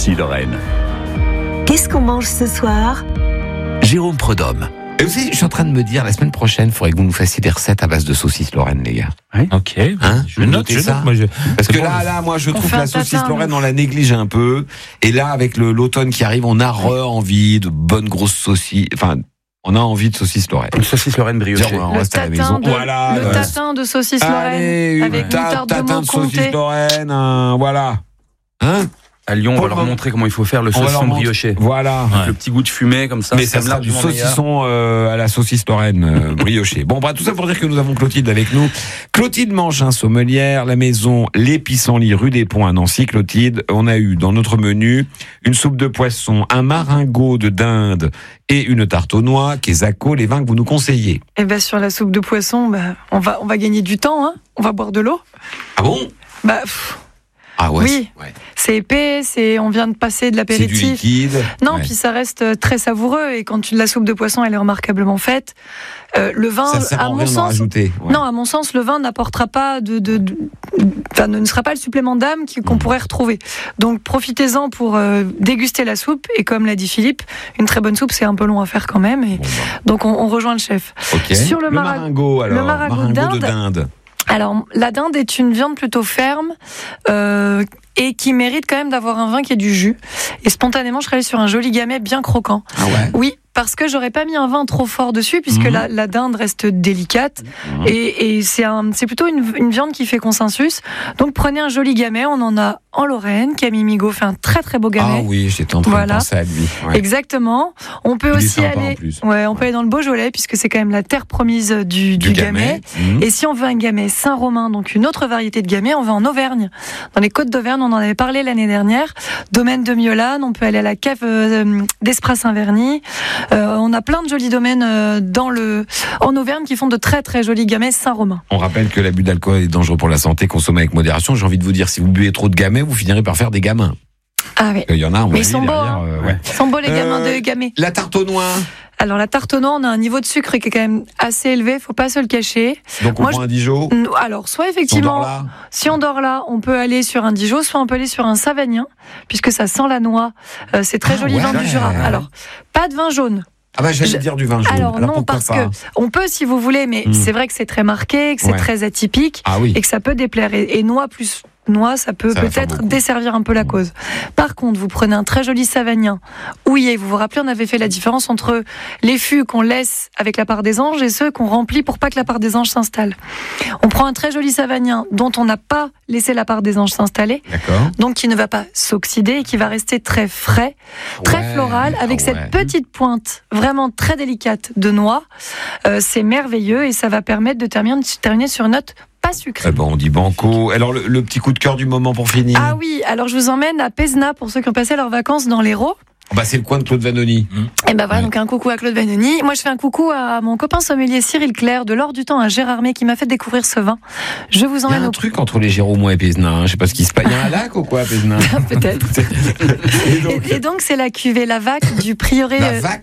Ici Lorraine. Qu'est-ce qu'on mange ce soir ? Jérôme Prudhomme. Et aussi, je suis en train de me dire, la semaine prochaine, il faudrait que vous nous fassiez des recettes à base de saucisses Lorraine, les gars. Oui. Ok. Hein, je note ça. Parce que là, moi, je trouve que la saucisse Lorraine, on la néglige un peu. Et là, avec l'automne qui arrive, on a envie de bonnes grosses saucisses. Enfin, on a envie de saucisse Lorraine. Une saucisse Lorraine briochée. On reste à la maison. Voilà. Le tatin de saucisse Lorraine. Avec moutarde de tatin de saucisse Lorraine. Voilà. Hein? À Lyon, on va leur montrer comment il faut faire le saucisson brioché. Voilà. Avec le petit goût de fumée, comme ça. Mais ça sera du saucisson à la saucisse Lorraine brioché. Bon, tout ça pour dire que nous avons Clotilde avec nous. Clotilde Mangin, sommelière, la maison Les Pissenlits, rue des Ponts à Nancy. Clotilde, on a eu dans notre menu une soupe de poisson, un maringot de dinde et une tarte aux noix. Quesaco, les vins que vous nous conseillez. Et sur la soupe de poisson, on va gagner du temps, hein. On va boire de l'eau. Ah bon? Ah ouais. Oui, c'est épais, on vient de passer de l'apéritif. C'est du liquide. Non, puis ça reste très savoureux et quand la soupe de poisson elle est remarquablement faite, le vin, ça sert à mon sens, non, à mon sens, le vin n'apportera pas ne sera pas le supplément d'âme qu'on pourrait retrouver. Donc profitez-en pour déguster la soupe et comme l'a dit Philippe, une très bonne soupe c'est un peu long à faire quand même. Donc on rejoint le chef. Okay. Sur le maringot, alors. Le maringot de dinde. Alors, la dinde est une viande plutôt ferme et qui mérite quand même d'avoir un vin qui ait du jus. Et spontanément, je serais allée sur un joli gamay bien croquant. Ah ouais? Oui, parce que j'aurais pas mis un vin trop fort dessus, puisque la dinde reste délicate. Et c'est plutôt une viande qui fait consensus. Donc prenez un joli gamay, on en a en Lorraine. Camille Migaud fait un très très beau gamay. Ah oui, j'étais en train de penser à lui. Ouais. Exactement. On peut aussi aller, on peut aller dans le Beaujolais, puisque c'est quand même la terre promise du gamay. Et si on veut un gamay Saint-Romain, donc une autre variété de gamay, on va en Auvergne. Dans les Côtes d'Auvergne, on en avait parlé l'année dernière. Domaine de Miolane, on peut aller à la cave d'Esprat Saint-Verny. On a plein de jolis domaines en Auvergne qui font de très très jolis gamay Saint-Romain. On rappelle que l'abus d'alcool est dangereux pour la santé, consommé avec modération. J'ai envie de vous dire, si vous buvez trop de gamay, vous finirez par faire des gamins. Ah oui. Il y en a, mais ils sont beaux, Ils sont beaux les gamins de gamay. La tarte aux noix. Alors la tarte aux noix, on a un niveau de sucre qui est quand même assez élevé, faut pas se le cacher. Donc on prend un Dijon. Alors soit effectivement, si on dort là, on peut aller sur un Dijon, soit on peut aller sur un Savagnin, puisque ça sent la noix. C'est très joli vin du Jura. Alors pas de vin jaune. J'allais dire du vin jaune. Alors non, parce que on peut si vous voulez, mais c'est vrai que c'est très marqué, que c'est très atypique, et que ça peut déplaire. Et noix plus noix, ça peut peut-être desservir un peu la cause. Par contre, vous prenez un très joli Savagnin. Oui, vous vous rappelez, on avait fait la différence entre les fûts qu'on laisse avec la part des anges et ceux qu'on remplit pour pas que la part des anges s'installe. On prend un très joli Savagnin dont on n'a pas laissé la part des anges s'installer, donc qui ne va pas s'oxyder et qui va rester très frais, très floral, avec cette petite pointe vraiment très délicate de noix. C'est merveilleux et ça va permettre de terminer sur une note pas sucré. On dit banco. Alors le petit coup de cœur du moment pour finir. Ah oui, alors je vous emmène à Pézenas pour ceux qui ont passé leurs vacances dans l'Hérault. C'est le coin de Claude Vanoni. Et voilà, donc un coucou à Claude Vanoni. Moi, je fais un coucou à mon copain sommelier Cyril Clair de l'Or du Temps à Gérardmer qui m'a fait découvrir ce vin. Je vous emmène. Il y a un truc entre les Géromois et Pézenas. Je sais pas ce qui se passe. Il y a un lac ou quoi à Pézenas? Peut-être. Et donc c'est la cuvée Lavac du prieuré.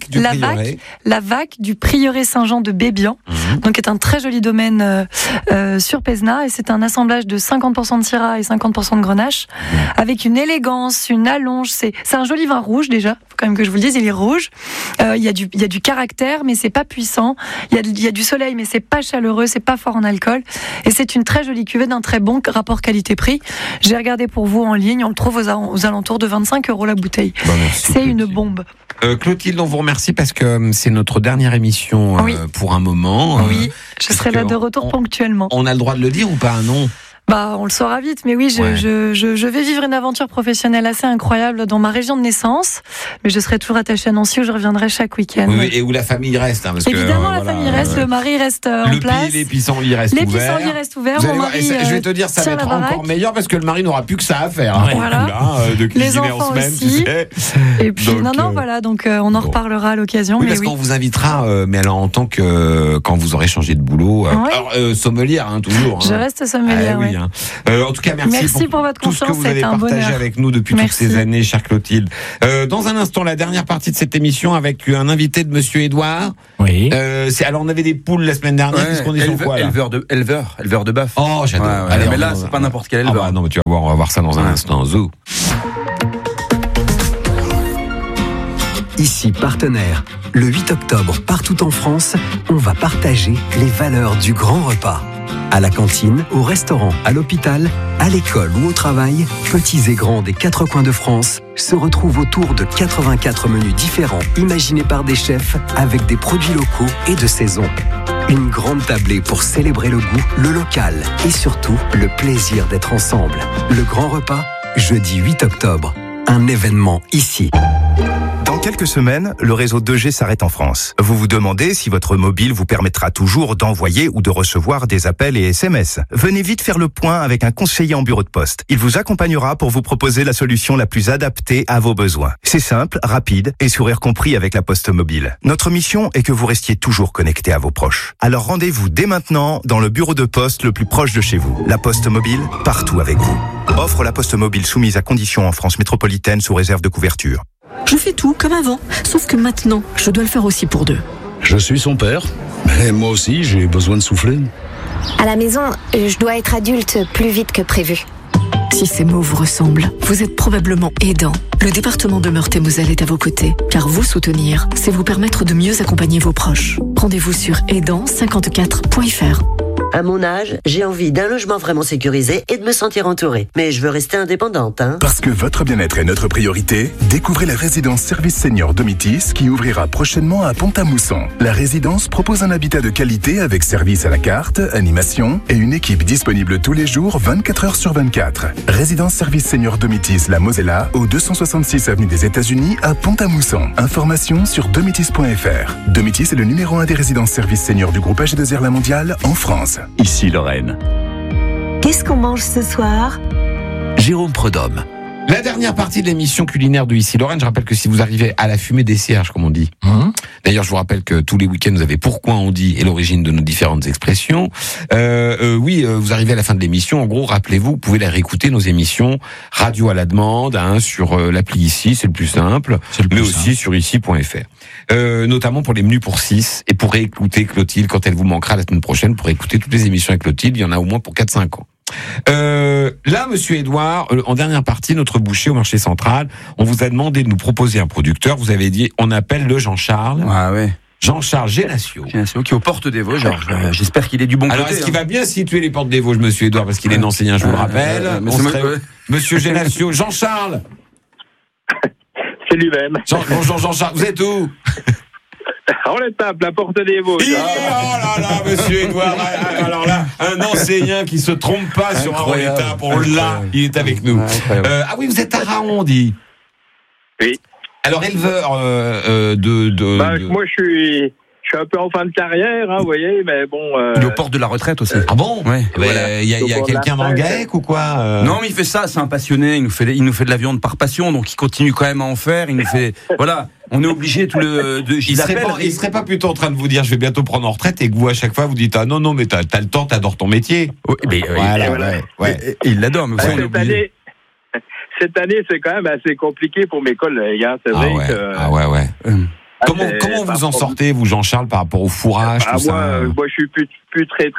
Lavac du prieuré Saint-Jean de Bébian. Donc est un très joli domaine sur Pézenas et c'est un assemblage de 50% de Syrah et 50% de Grenache avec une élégance, une allonge. C'est un joli vin rouge déjà. Faut quand même que je vous le dise, il est rouge. Il y a du caractère, mais c'est pas puissant. Il y a du soleil, mais c'est pas chaleureux, c'est pas fort en alcool. Et c'est une très jolie cuvée d'un très bon rapport qualité-prix. J'ai regardé pour vous en ligne, on le trouve aux alentours de 25 € la bouteille. C'est une bombe. Clotilde, on vous remercie parce que c'est notre dernière émission pour un moment. Oui, je serai là de retour ponctuellement. On a le droit de le dire ou pas? Non. On le saura vite, mais oui, je vais vivre une aventure professionnelle assez incroyable dans ma région de naissance, mais je serai toujours attachée à Nancy où je reviendrai chaque week-end. Oui, et où la famille reste. Parce évidemment, la famille reste, le mari reste en place. Les pissenlits restent ouverts. Les pissenlits restent ouverts. Mon mari, je vais te dire, ça va être encore meilleur parce que le mari n'aura plus que ça à faire. De cuisiner en semaine, aussi. Tu sais. Et puis, donc on en reparlera à l'occasion. Oui, parce qu'on vous invitera, mais alors en tant que, quand vous aurez changé de boulot, alors sommelière, toujours. Je reste sommelière, oui. En tout cas, merci pour votre tout ce que vous avez partagé avec nous depuis toutes ces années, chère Clotilde. Dans un instant, la dernière partie de cette émission avec un invité de Monsieur Édouard. Oui. Alors, on avait des poules la semaine dernière. Qu'est-ce qu'on est sur quoi là? Éleveur de bœuf. Oh, j'adore. Mais là, c'est pas n'importe quel éleveur. Non, mais tu vas voir, on va voir ça dans un instant. Zou. ici partenaire. Le 8 octobre, partout en France, on va partager les valeurs du grand repas. À la cantine, au restaurant, à l'hôpital, à l'école ou au travail, petits et grands des 4 coins de France se retrouvent autour de 84 menus différents imaginés par des chefs avec des produits locaux et de saison. Une grande tablée pour célébrer le goût, le local et surtout le plaisir d'être ensemble. Le grand repas, jeudi 8 octobre. Un événement ici. Dans quelques semaines, le réseau 2G s'arrête en France. Vous vous demandez si votre mobile vous permettra toujours d'envoyer ou de recevoir des appels et SMS. Venez vite faire le point avec un conseiller en bureau de poste. Il vous accompagnera pour vous proposer la solution la plus adaptée à vos besoins. C'est simple, rapide et sourire compris avec la Poste Mobile. Notre mission est que vous restiez toujours connecté à vos proches. Alors rendez-vous dès maintenant dans le bureau de poste le plus proche de chez vous. La Poste Mobile, partout avec vous. Offre la Poste Mobile soumise à conditions en France métropolitaine sous réserve de couverture. Je fais tout comme avant, sauf que maintenant, je dois le faire aussi pour 2. Je suis son père, mais moi aussi j'ai besoin de souffler. À la maison, je dois être adulte plus vite que prévu. Si ces mots vous ressemblent, vous êtes probablement aidant. Le département de Meurthe-et-Moselle est à vos côtés, car vous soutenir, c'est vous permettre de mieux accompagner vos proches. Rendez-vous sur aidant54.fr. À mon âge, j'ai envie d'un logement vraiment sécurisé et de me sentir entourée. Mais je veux rester indépendante, hein. Parce que votre bien-être est notre priorité, découvrez la résidence Service Senior Domitis qui ouvrira prochainement à Pont-à-Mousson. La résidence propose un habitat de qualité avec service à la carte, animation et une équipe disponible tous les jours 24 heures sur 24. Résidence Service Senior Domitis La Mosella au 266 avenue des États-Unis à Pont-à-Mousson. Informations sur domitis.fr. Domitis est le numéro 1 des résidences services seniors du groupe AG2R La Mondiale en France. Ici Lorraine. Qu'est-ce qu'on mange ce soir ? Jérôme Prudhomme. La dernière partie de l'émission culinaire de Ici Lorraine, je rappelle que si vous arrivez à la fumée des cierges, comme on dit. D'ailleurs, je vous rappelle que tous les week-ends, vous avez Pourquoi on dit et l'origine de nos différentes expressions. Vous arrivez à la fin de l'émission. En gros, rappelez-vous, vous pouvez les réécouter, nos émissions radio à la demande, sur l'appli Ici, c'est le plus simple, mais aussi sur ici.fr. Notamment pour les menus pour 6 et pour réécouter Clotilde quand elle vous manquera la semaine prochaine, pour écouter toutes les émissions avec Clotilde. Il y en a au moins pour 4-5 ans. Là, monsieur Édouard, en dernière partie, notre boucher au marché central, on vous a demandé de nous proposer un producteur. Vous avez dit, on appelle le Jean-Charles. Ah ouais. Jean-Charles Génacio. Génacio qui est aux portes des Vosges. J'espère qu'il est du bon côté. Alors, est-ce qu'il va bien situer les portes des Vosges, monsieur Édouard, parce qu'il est enseignant, je vous le rappelle. Monsieur Génacio. Jean-Charles. C'est lui-même. Bonjour Jean-Charles, vous êtes où? En l'étape, la porte des Vosges. Oh là là, monsieur Édouard. Alors là, un enseignant qui se trompe pas sur un étape, on l'a, il est avec nous. Oui, vous êtes à Raon, dit. Oui. Alors, éleveur Moi, je suis un peu en fin de carrière, vous voyez, mais bon... Il est aux portes de la retraite aussi. Ah bon? Ouais. Il y a quelqu'un dans le GAEC ou quoi? Non, mais il fait ça, c'est un passionné, il nous fait de la viande par passion, donc il continue quand même à en faire, il nous fait... Voilà, on est obligé tout le... Il serait pas plutôt en train de vous dire, je vais bientôt prendre en retraite, et que vous, à chaque fois, vous dites, ah non, mais t'as le temps, t'adores ton métier. Et il l'adore, mais vous savez, on est obligé. Cette année, c'est quand même assez compliqué pour mes collègues, c'est vrai que... Comment vous en sortez, vous, Jean-Charles, par rapport au fourrage, tout ça? Moi, je suis plus très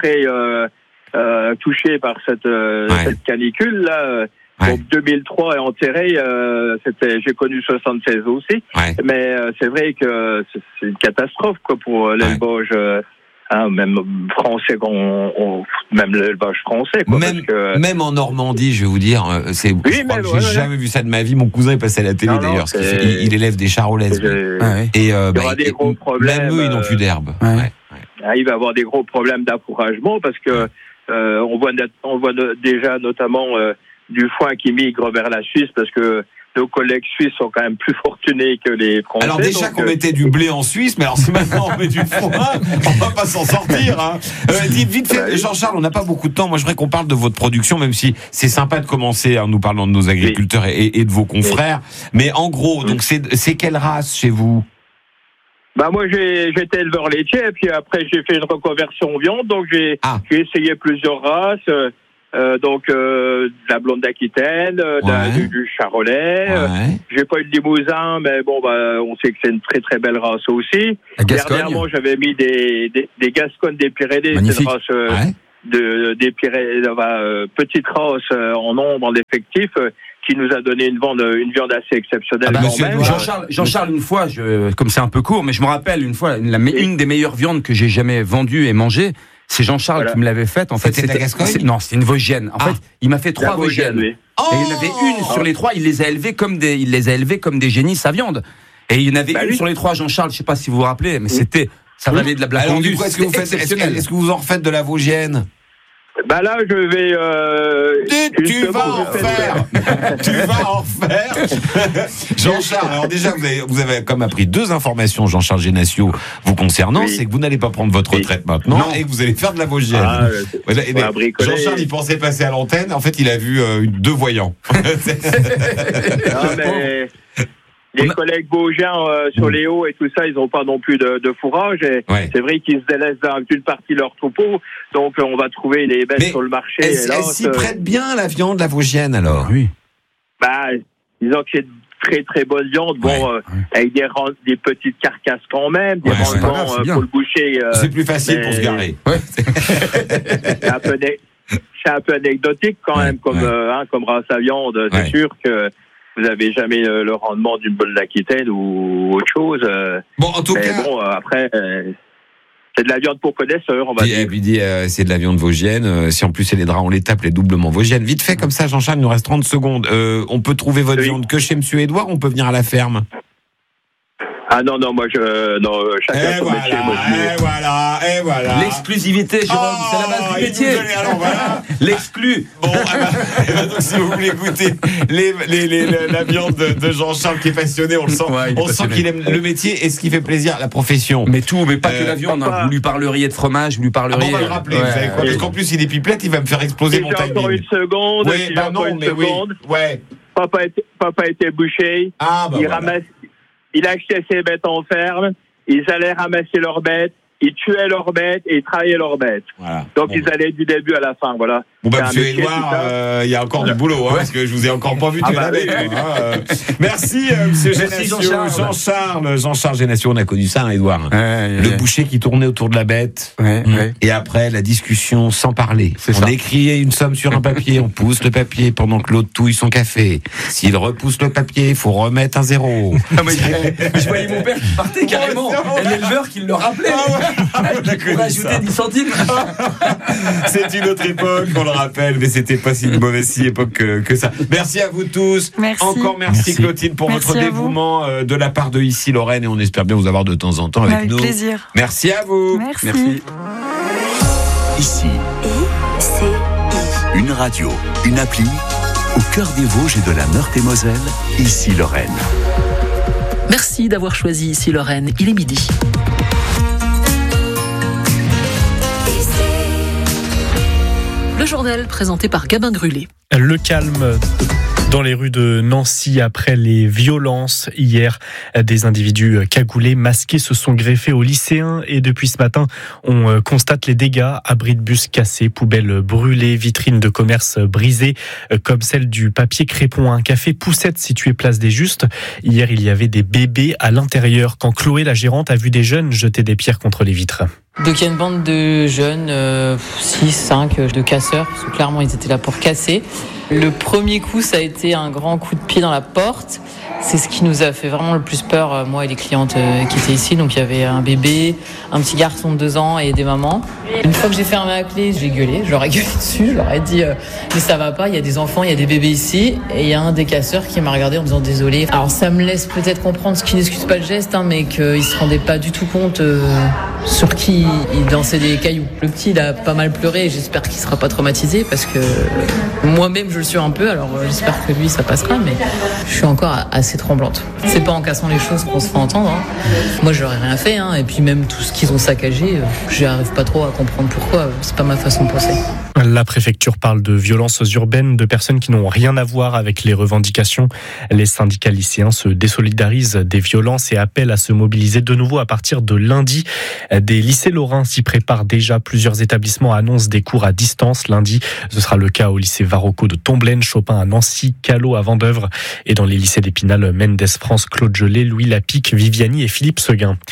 touché par cette canicule là. Donc 2003 est enterré. J'ai connu 76 aussi, mais c'est vrai que c'est une catastrophe pour l'élevage. Même français, même l'élevage français. Même en Normandie, je vais vous dire, j'ai jamais vu ça de ma vie. Mon cousin est passé à la télé d'ailleurs, il élève des charolaises. Il y aura des gros problèmes. Même eux, ils n'ont plus d'herbe. Il va y avoir des gros problèmes d'affouragement parce que on voit déjà notamment du foin qui migre vers la Suisse parce que nos collègues suisses sont quand même plus fortunés que les Français. Alors déjà qu'on mettait du blé en Suisse, mais alors si maintenant on met du foin, on va pas s'en sortir. Dites vite fait, Jean-Charles, on n'a pas beaucoup de temps. Moi, je voudrais qu'on parle de votre production, même si c'est sympa de commencer en nous parlant de nos agriculteurs et de vos confrères. Mais en gros, donc c'est quelle race chez vous? Moi, j'étais éleveur laitier, et puis après j'ai fait une reconversion viande, donc j'ai essayé plusieurs races. La blonde d'Aquitaine, du Charolais. J'ai pas eu le Limousin, mais on sait que c'est une très très belle race aussi. Dernièrement, j'avais mis des Gascognes des Pyrénées, c'est une race des Pyrénées, petite race en nombre, en effectif, qui nous a donné une viande assez exceptionnelle. Jean-Charles, une fois, comme c'est un peu court, mais je me rappelle une fois, une des meilleures viandes que j'ai jamais vendues et mangées, c'est Jean-Charles qui me l'avait faite. En fait, c'était la Gascogne ? Non, c'était une Vosgienne. En fait, il m'a fait 3 Vosgiennes. Oui. Et il y en avait une sur les 3, il les a élevées comme des génies, sa viande. Et il y en avait une sur les 3, Jean-Charles, je sais pas si vous vous rappelez, mais ça valait de la blague. Alors, du coup, est-ce que vous en refaites de la Vosgienne ? Bah là, je vais. Tu vas en faire. Jean-Charles, alors déjà, vous avez comme appris 2 informations, Jean-Charles Génassio, vous concernant, c'est que vous n'allez pas prendre votre retraite maintenant et que vous allez faire de la Vosgienne. Jean-Charles, il pensait passer à l'antenne, en fait, il a vu 2 voyants. Non, mais les collègues vosgiens sur les hauts et tout ça, ils n'ont pas non plus de fourrage. Et c'est vrai qu'ils se délaissent d'une partie de leur troupeau. Donc on va trouver les bêtes sur le marché. Elle s'y prête bien, la viande, la Vosgienne, alors ? Oui. Bah, disons que c'est de très très bonne viande. Avec des petites carcasses quand même, des rendements pour le boucher. C'est plus facile pour se garer. C'est un peu anecdotique quand même, comme race à viande. C'est sûr que vous n'avez jamais le rendement d'une bonne d'Aquitaine ou autre chose. Bon, en tout cas. Bon, après, c'est de la viande pour connaisseurs, on va dire. Et puis c'est de la viande vosgienne. Si en plus c'est les draps, on les tape, les doublement vosgiennes. Vite fait, comme ça, Jean-Charles, il nous reste 30 secondes. On peut trouver votre viande que chez Monsieur Édouard ou on peut venir à la ferme ? Ah non, chacun son métier. Et voilà. L'exclusivité, Jérôme, c'est la base du métier. L'exclu. Bon, donc si vous voulez goûter la viande de Jean-Charles qui est passionné, on le sent. On sent qu'il aime le métier et ce qui fait plaisir, la profession. Mais pas que la viande. Vous lui parleriez de fromage, vous lui parleriez. On va le rappeler, vous savez quoi, parce qu'en plus il est pipelette, il va me faire exploser mon timing. J'ai encore une seconde. Papa était boucher. Il achetait ses bêtes en ferme, ils allaient ramasser leurs bêtes, ils tuaient leurs bêtes et ils traillaient leurs bêtes. Voilà. Donc ils allaient du début à la fin, voilà. Bon Monsieur Édouard, il y a encore du boulot, parce que je vous ai encore pas vu tuer la bête. Merci Monsieur Génassio, Jean-Charles Génassio, on a connu ça, Édouard. Le boucher qui tournait autour de la bête, et après la discussion sans parler. On écrit une somme sur un papier, on pousse le papier pendant que l'autre touille son café. S'il repousse le papier, il faut remettre un 0. Je voyais mon père qui partait carrément, et l'éleveur qui le rappelait. Pour ajouter 10 centimes. C'est une autre époque, on le rappelle, mais c'était pas si une mauvaise époque que ça. Merci à vous tous. Encore merci Clotilde pour votre dévouement de la part de Ici Lorraine, et on espère bien vous avoir de temps en temps avec nous. Avec plaisir. Merci à vous. Merci. Ici. Une radio, une appli, au cœur des Vosges et de la Meurthe-et-Moselle. Ici Lorraine. Merci d'avoir choisi Ici Lorraine. Il est midi. Le journal présenté par Gabin Grulé. Le calme dans les rues de Nancy après les violences. Hier, des individus cagoulés, masqués se sont greffés aux lycéens et depuis ce matin, on constate les dégâts, abris de bus cassés, poubelles brûlées, vitrines de commerce brisées, comme celle du papier Crépon, un café Poussette situé place des Justes. Hier, il y avait des bébés à l'intérieur quand Chloé, la gérante, a vu des jeunes jeter des pierres contre les vitres. Donc il y a une bande de jeunes, 6, 5, de casseurs, parce que clairement ils étaient là pour casser. Le premier coup, ça a été un grand coup de pied dans la porte. C'est ce qui nous a fait vraiment le plus peur, moi et les clientes qui étaient ici. Donc il y avait un bébé, un petit garçon de 2 ans et des mamans. Une fois que j'ai fermé la clé, j'ai gueulé. Je leur ai gueulé dessus, je leur ai dit mais ça va pas, il y a des enfants, il y a des bébés ici. Et il y a un des casseurs qui m'a regardé en me disant désolé. Alors ça me laisse peut-être comprendre ce qui n'excuse pas le geste, mais qu'il se rendait pas du tout compte sur qui il lançait des cailloux. Le petit, il a pas mal pleuré et j'espère qu'il sera pas traumatisé parce que moi-même je le suis un peu, alors j'espère que lui ça passera, mais je suis encore assez tremblante. C'est pas en cassant les choses qu'on se fait entendre. Moi je leur ai rien fait, et puis même tout ce qu'ils ont saccagé, j'arrive pas trop à comprendre pourquoi, c'est pas ma façon de penser. La préfecture parle de violences urbaines, de personnes qui n'ont rien à voir avec les revendications. Les syndicats lycéens se désolidarisent des violences et appellent à se mobiliser de nouveau à partir de lundi. Des lycées lorrains s'y préparent déjà. Plusieurs établissements annoncent des cours à distance lundi. Ce sera le cas au lycée Varocco de Tomblaine, Chopin à Nancy, Callot à Vendeuvre et dans les lycées d'Épinal, Mendes France, Claude Gelée, Louis Lapique, Viviani et Philippe Seguin.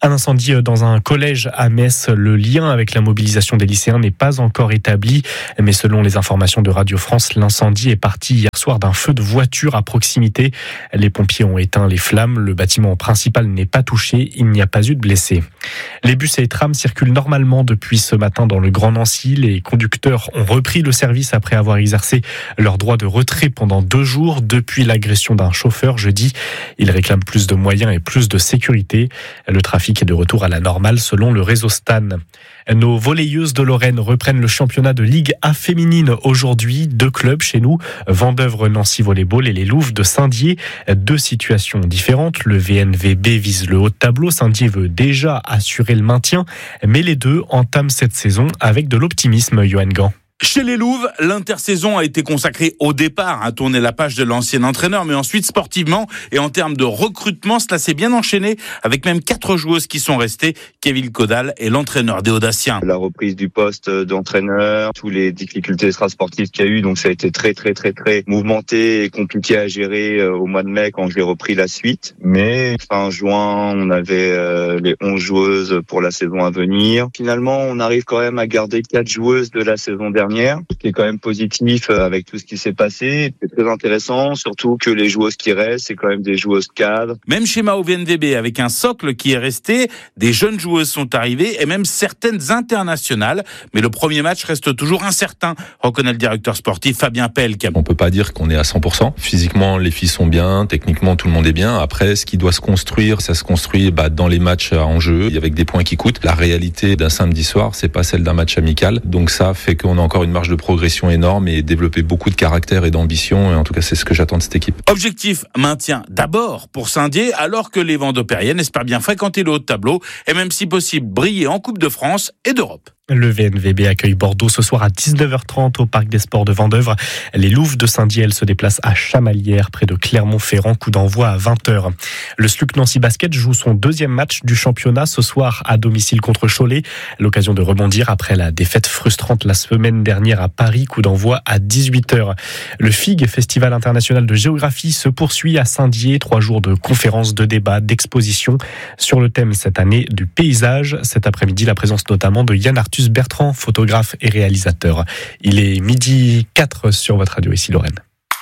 Un incendie dans un collège à Metz. Le lien avec la mobilisation des lycéens n'est pas encore établi. Mais selon les informations de Radio France, l'incendie est parti hier soir d'un feu de voiture à proximité. Les pompiers ont éteint les flammes. Le bâtiment principal n'est pas touché. Il n'y a pas eu de blessés. Les bus et trams circulent normalement depuis ce matin dans le Grand Nancy. Les conducteurs ont repris le service après avoir exercé leur droit de retrait pendant 2 jours depuis l'agression d'un chauffeur jeudi. Ils réclament plus de moyens et plus de sécurité. Le trafic est de retour à la normale selon le réseau Stan. Nos volleyeuses de Lorraine reprennent le championnat de Ligue A féminine aujourd'hui. 2 clubs chez nous, Vendeuvre Nancy Volleyball et les Louves de Saint-Dié. 2 situations différentes. Le VNVB vise le haut de tableau. Saint-Dié veut déjà assurer le maintien, mais les deux entament cette saison avec de l'optimisme, Johan Gant. Chez les Louves, l'intersaison a été consacrée au départ à tourner la page de l'ancien entraîneur, mais ensuite sportivement et en termes de recrutement, cela s'est bien enchaîné avec même 4 joueuses qui sont restées. Kevin Caudal est l'entraîneur des Audaciens. La reprise du poste d'entraîneur, toutes les difficultés extrasportives qu'il y a eu, donc ça a été très mouvementé et compliqué à gérer au mois de mai quand j'ai repris la suite. Mais fin juin, on avait les 11 joueuses pour la saison à venir. Finalement, on arrive quand même à garder 4 joueuses de la saison dernière, ce qui est quand même positif avec tout ce qui s'est passé. C'est très intéressant, surtout que les joueuses qui restent, c'est quand même des joueuses cadres. Même schéma au VNVB, avec un socle qui est resté, des jeunes joueuses sont arrivées et même certaines internationales. Mais le premier match reste toujours incertain, reconnaît le directeur sportif Fabien Pelk. On peut pas dire qu'on est à 100%. Physiquement, les filles sont bien, techniquement, tout le monde est bien. Après, ce qui doit se construire, ça se construit dans les matchs en jeu, avec des points qui coûtent. La réalité d'un samedi soir, c'est pas celle d'un match amical. Donc ça fait qu'on a encore une marge de progression énorme et développer beaucoup de caractère et d'ambition. Et en tout cas, c'est ce que j'attends de cette équipe. Objectif, maintien d'abord pour Saint-Dié, alors que les Vendopériennes espèrent bien fréquenter le haut de tableau et même si possible briller en Coupe de France et d'Europe. Le VNVB accueille Bordeaux ce soir à 19h30 au Parc des Sports de Vendeuvre. Les Louves de Saint-Dié, elles se déplacent à Chamalières, près de Clermont-Ferrand, coup d'envoi à 20h. Le SLUC Nancy Basket joue son 2e match du championnat ce soir à domicile contre Cholet. L'occasion de rebondir après la défaite frustrante la semaine dernière à Paris, coup d'envoi à 18h. Le FIG, Festival international de géographie, se poursuit à Saint-Dié. 3 jours de conférences, de débats, d'expositions sur le thème cette année du paysage. Cet après-midi, la présence notamment de Yann Arthus Bertrand, photographe et réalisateur. Il est 12h04 sur votre radio, ici Lorraine.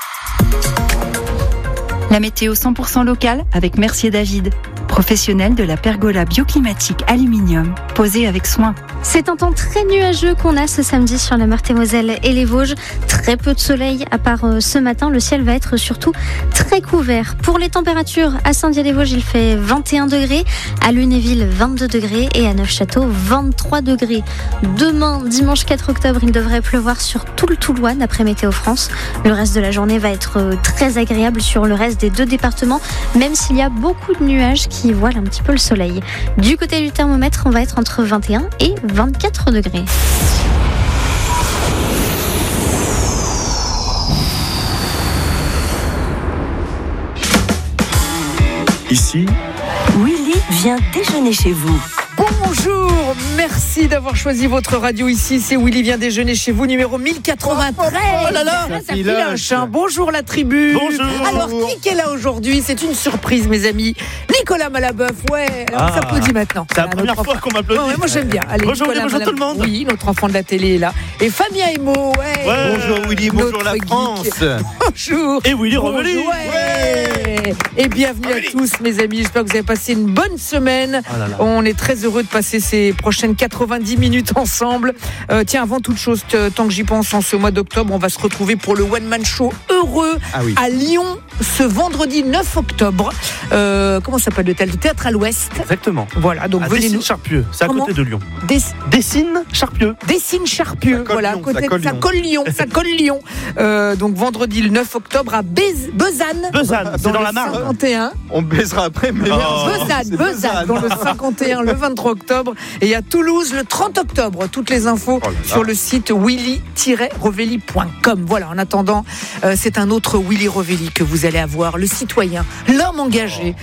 La météo 100% locale avec Mercier David, professionnel de la pergola bioclimatique aluminium, posée avec soin. C'est un temps très nuageux qu'on a ce samedi sur la Meurthe-et-Moselle et les Vosges. Très peu de soleil, à part ce matin, le ciel va être surtout très couvert. Pour les températures, à Saint-Dié-des-Vosges, il fait 21 degrés, à Lunéville 22 degrés et à Neufchâteau 23 degrés. Demain, dimanche 4 octobre, il devrait pleuvoir sur tout le Toulouan d'après Météo France. Le reste de la journée va être très agréable sur le reste des 2 départements, même s'il y a beaucoup de nuages qui voilent un petit peu le soleil. Du côté du thermomètre, on va être entre 21 et 24 degrés. Ici, Willy vient déjeuner chez vous. Bonjour, merci d'avoir choisi votre radio ici. C'est Willy vient déjeuner chez vous, numéro 1093. Oh là là, ça filoche. Bonjour la tribu. Bonjour. Alors, qui est là aujourd'hui? C'est une surprise, mes amis. Nicolas Malabeuf, ouais. Alors, on s'applaudit maintenant. C'est la première fois qu'on m'applaudit. Ouais, moi j'aime bien. Allez, bonjour Willy, bonjour tout le monde. Oui, notre enfant de la télé est là. Et Fabien Emo, ouais. Bonjour Willy, bonjour la France. Bonjour. Et Willy revenu. Ouais. Et bienvenue à tous, mes amis. J'espère que vous avez passé une bonne semaine. On est très heureux de passer ces prochaines 90 minutes ensemble. Tiens, avant toute chose, tant que j'y pense, en ce mois d'octobre, on va se retrouver pour le One Man Show Heureux à Lyon ce vendredi 9 octobre. Comment ça s'appelle le théâtre à l'Ouest? Exactement. Voilà, donc venez nous. Charpieu, c'est à côté de Lyon. Dessine Charpieu. Dessine Charpieu, voilà, à côté de ça colle Lyon. Ça colle Lyon. Donc vendredi le 9 octobre à Bezanne. C'est dans la Marne. 51. On baisera après, mais Bezanne, dans le 51, le 23 octobre. Et à Toulouse, le 30 octobre. Toutes les infos sur le site willy-revelli.com. Voilà, en attendant, c'est un autre Willy Revelli que vous vous allez avoir le citoyen, l'homme engagé,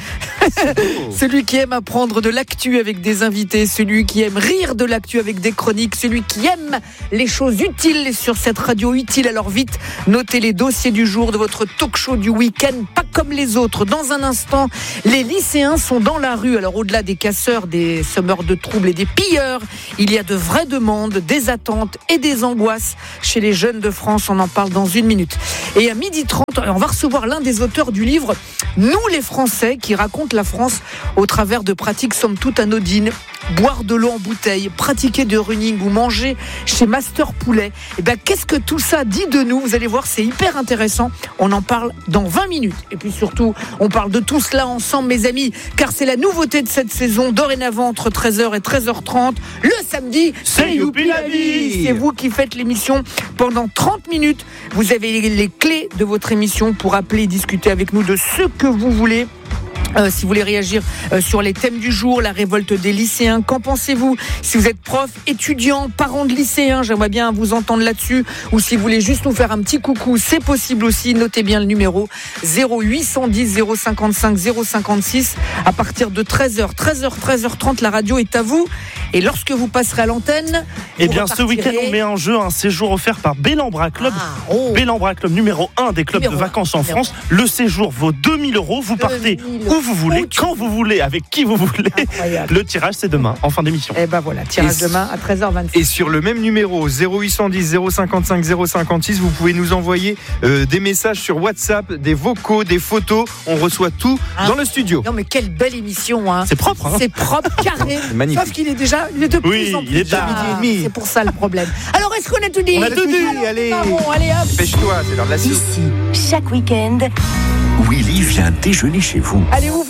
celui qui aime apprendre de l'actu avec des invités, celui qui aime rire de l'actu avec des chroniques, celui qui aime les choses utiles sur cette radio utile. Alors vite, notez les dossiers du jour de votre talk-show du week-end, pas comme les autres. Dans un instant, les lycéens sont dans la rue. Alors au-delà des casseurs, des semeurs de troubles et des pilleurs, il y a de vraies demandes, des attentes et des angoisses chez les jeunes de France. On en parle dans une minute. Et à 12h30, on va recevoir l'un des auteurs du livre « Nous les Français » qui raconte la France au travers de pratiques somme toute anodines. Boire de l'eau en bouteille, pratiquer de running ou manger chez Master Poulet. Et ben, qu'est-ce que tout ça dit de nous ? Vous allez voir, c'est hyper intéressant. On en parle dans 20 minutes. Et puis surtout, on parle de tout cela ensemble, mes amis, car c'est la nouveauté de cette saison. Dorénavant, entre 13h et 13h30, le samedi, c'est Youpi la vie. C'est vous qui faites l'émission pendant 30 minutes. Vous avez les clés de votre émission pour appeler et discuter avec nous de ce que vous voulez. Si vous voulez réagir sur les thèmes du jour, la révolte des lycéens, qu'en pensez-vous ? Si vous êtes prof, étudiant, parent de lycéens, j'aimerais bien vous entendre là-dessus. Ou si vous voulez juste nous faire un petit coucou, c'est possible aussi. Notez bien le numéro 0810 055 056. À partir de 13h30, la radio est à vous. Et lorsque vous passerez à l'antenne, eh bien, ce week-end, on met en jeu un séjour offert par Bellambra Club. Bellambra Club, numéro 1 des clubs de vacances en France. Le séjour vaut 2000 €. Vous partez où vous voulez, quand vous voulez, avec qui vous voulez. Incroyable. Le tirage, c'est demain, en fin d'émission. Et ben voilà, tirage demain à 13h26. Et sur le même numéro, 0810 055 056, vous pouvez nous envoyer des messages sur WhatsApp, des vocaux, des photos. On reçoit tout dans le studio. Non mais quelle belle émission, hein. C'est propre, hein. C'est propre, carré. Magnifique. Sauf qu'il est déjà, il est de plus en plus. Il est tard. C'est pour ça le problème. Alors est-ce qu'on a tout dit ? On a tout dit. Allez, hop. Pêche-toi, c'est l'heure de la soupe. Ici, chaque week-end, Willy vient déjeuner chez vous. Allez, ouvre